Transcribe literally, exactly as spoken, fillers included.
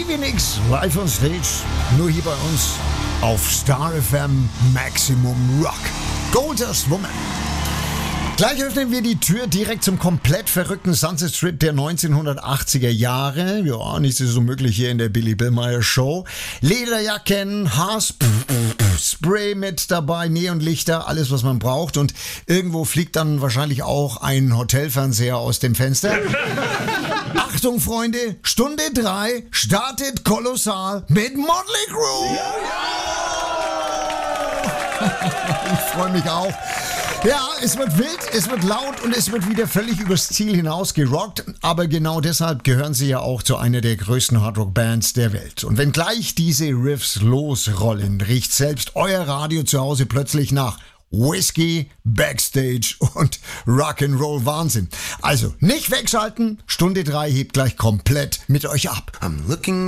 Stevie Nicks live on stage, nur hier bei uns auf Star F M Maximum Rock. Goldust Woman. Gleich öffnen wir die Tür direkt zum komplett verrückten Sunset Strip der neunzehnhundertachtziger Jahre. Ja, nichts ist so möglich hier in der Billy Billmeyer Show. Lederjacken, Haarspray mit dabei, Neonlichter, alles was man braucht. Und irgendwo fliegt dann wahrscheinlich auch ein Hotelfernseher aus dem Fenster. Achtung, Freunde, Stunde drei startet kolossal mit Motley Crue. Ich freue mich auch. Ja, es wird wild, es wird laut und es wird wieder völlig übers Ziel hinaus gerockt. Aber genau deshalb gehören sie ja auch zu einer der größten Hardrock-Bands der Welt. Und wenn gleich diese Riffs losrollen, riecht selbst euer Radio zu Hause plötzlich nach Whisky, Backstage und Rock'n'Roll Wahnsinn. Also nicht wegschalten, Stunde drei hebt gleich komplett mit euch ab. I'm looking